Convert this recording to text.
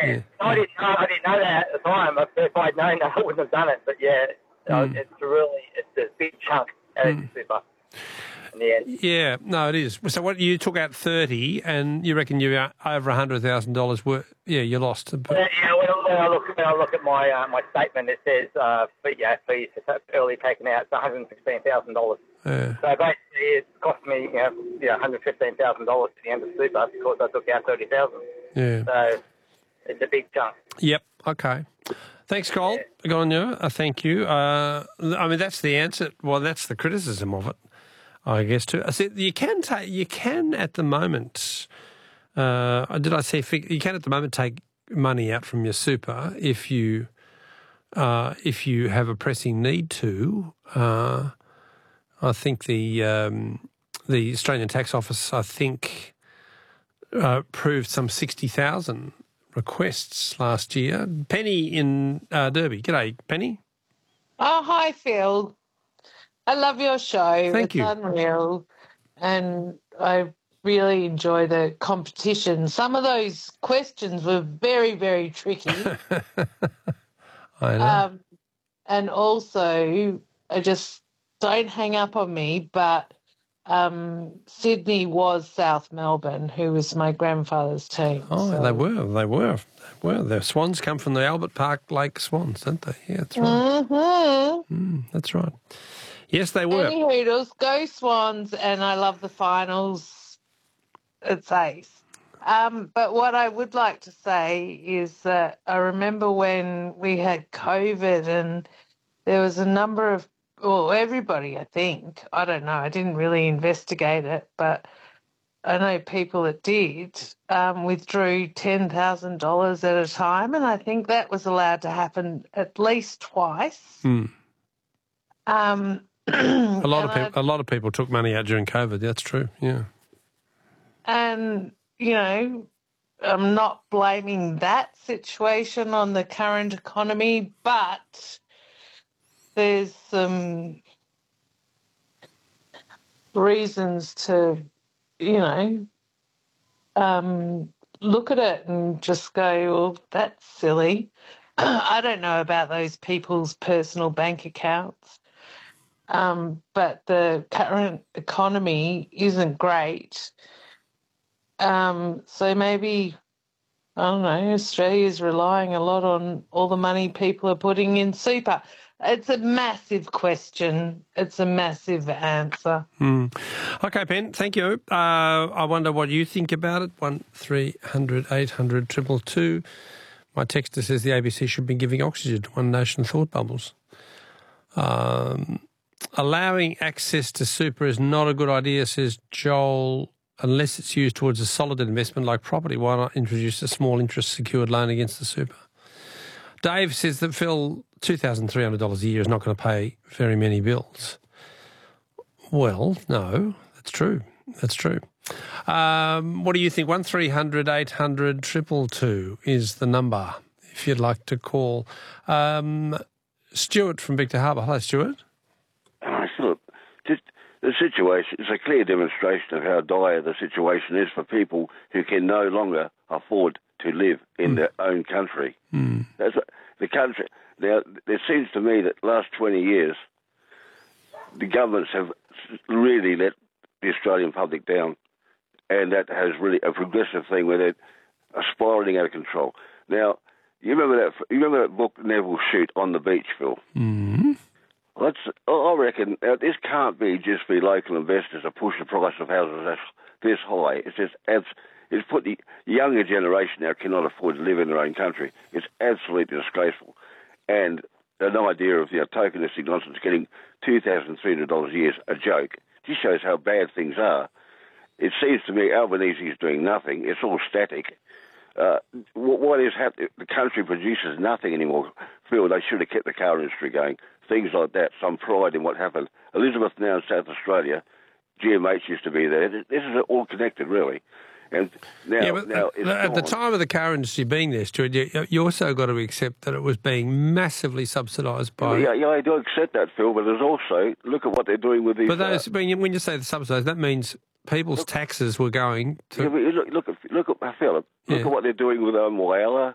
Yeah. I didn't know that at the time. If I'd known that, I wouldn't have done it. But yeah, it's a big chunk out of super in the end. Yeah, no, it is. So what, you took out 30 and you reckon you're over $100,000 worth? Yeah, you lost. When I look at my statement, it says fees early taken out, it's $116,000. Yeah. So basically, it cost me $115,000 at the end of super because I took out $30,000. Yeah. So it's a big chunk. Yep. Okay. Thanks, Cole. Good on you. Thank you. I mean, that's the answer. Well, that's the criticism of it, I guess, too. I said you can at the moment. Did I say you can at the moment take money out from your super if you have a pressing need to. I think the Australian Tax Office, approved some 60,000 requests last year. Penny in Derby. G'day, Penny. Oh, hi, Phil. I love your show. Thank you. It's unreal. And I really enjoy the competition. Some of those questions were very, very tricky. I know. And also, don't hang up on me, but Sydney was South Melbourne, who was my grandfather's team. Oh, so. They were. The Swans come from the Albert Park Lake Swans, don't they? Yeah, that's right. Mm-hmm. That's right. Yes, they were. Any Hoodles, go Swans, and I love the finals. It's ace. But what I would like to say is that I remember when we had COVID and there was a number of, everybody, I think, I don't know, I didn't really investigate it, but I know people that did, withdrew $10,000 at a time, and I think that was allowed to happen at least twice. A lot of people took money out during COVID. That's true. Yeah. And I'm not blaming that situation on the current economy, but there's some reasons to, look at it and just go, well, that's silly. I don't know about those people's personal bank accounts, but the current economy isn't great. So maybe, I don't know, Australia's relying a lot on all the money people are putting in super. It's a massive question. It's a massive answer. Okay, Pen, thank you. I wonder what you think about it. 1300 800 222. My texter says the ABC should be giving oxygen to One Nation thought bubbles. Allowing access to super is not a good idea, says Joel, unless it's used towards a solid investment like property. Why not introduce a small interest secured loan against the super? Dave says that, Phil, $2,300 a year is not going to pay very many bills. Well, no, that's true. That's true. What do you think? 1300 800 222 is the number if you'd like to call. Stuart from Victor Harbour. Hello, Stuart. Philip, just the situation is a clear demonstration of how dire the situation is for people who can no longer afford to live in their own country. That's the country. Now, it seems to me that the last 20 years, the governments have really let the Australian public down, and that has really a progressive thing where they're spiralling out of control. Now, you remember that book, Neville Shute, On the Beach, Phil? Mm-hmm. I reckon this can't be just the local investors to push the price of houses this high. It's put the younger generation now cannot afford to live in their own country. It's absolutely disgraceful. And an idea of tokenistic nonsense, getting $2,300 a year is a joke. Just shows how bad things are. It seems to me Albanese is doing nothing. It's all static. What is happening? The country produces nothing anymore. Phil, they should have kept the car industry going. Things like that, some pride in what happened. Elizabeth now in South Australia, GMH used to be there. This is all connected, really. And now it's at the time of the car industry being there, Stuart, you also got to accept that it was being massively subsidised by... Yeah, I do accept that, Phil, but there's also, look at what they're doing with these... But when you say the subsidised, that means people's taxes were going to... Yeah, look at Philip. Look at what they're doing with Whyalla,